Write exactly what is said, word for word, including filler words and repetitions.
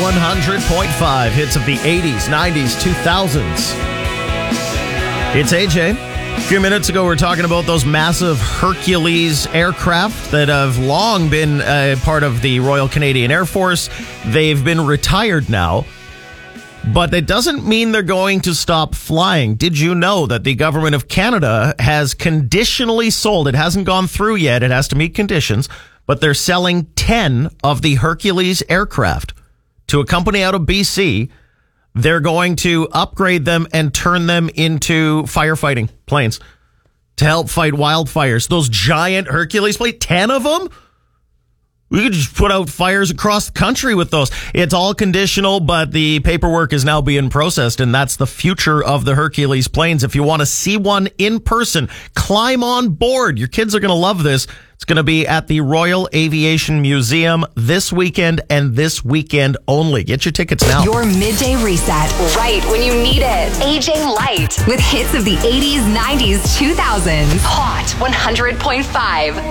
one hundred point five. Hits of the eighties, nineties, two thousands. It's A J. A few minutes ago, we were talking about those massive Hercules aircraft that have long been uh, part of the Royal Canadian Air Force. They've been retired now, but it doesn't mean they're going to stop flying. Did you know that the government of Canada has conditionally sold, it hasn't gone through yet, it has to meet conditions, but they're selling ten of the Hercules aircraft to a company out of B C. They're going to upgrade them and turn them into firefighting planes to help fight wildfires. Those giant Hercules planes, ten of them? We could just put out fires across the country with those. It's all conditional, but the paperwork is now being processed, and that's the future of the Hercules planes. If you want to see one in person, climb on board. Your kids are going to love this. It's going to be at the Royal Aviation Museum this weekend and this weekend only. Get your tickets now. Your midday reset right when you need it. A J Light with hits of the eighties, nineties, two thousands. Hot one hundred point five.